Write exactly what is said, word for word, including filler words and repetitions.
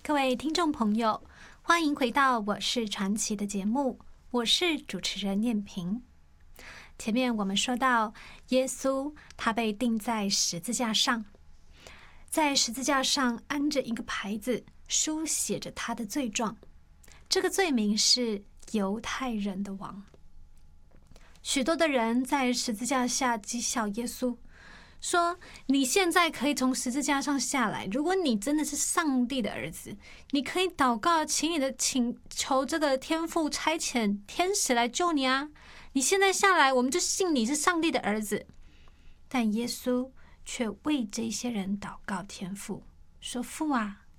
各位听众朋友，欢迎回到我是传奇的节目，我是主持人念萍。前面我们说到耶稣他被钉在十字架上，在十字架上安着一个牌子，书写着他的罪状，这个罪名是犹太人的王。许多的人在十字架下讥笑耶稣，说你现在可以从十字架上下来，如果你真的是上帝的儿子，你可以祷告，请你的请求这个天父差遣天使来救你啊！你现在下来，我们就信你是上帝的儿子。但耶稣却为这些人祷告天父，说父啊，